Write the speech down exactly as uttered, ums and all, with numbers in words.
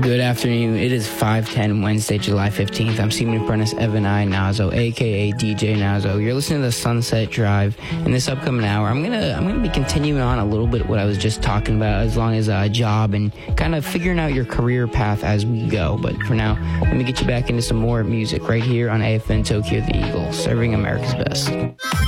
Good afternoon. It is five ten Wednesday, July fifteenth. I'm Senior Apprentice Evan I. Nazo, aka D J Nazo. You're listening to the Sunset Drive. In this upcoming hour, I'm gonna I'm gonna be continuing on a little bit what I was just talking about, as long as a uh, job and kind of figuring out your career path as we go. But for now, let me get you back into some more music right here on A F N Tokyo the Eagle, serving America's best.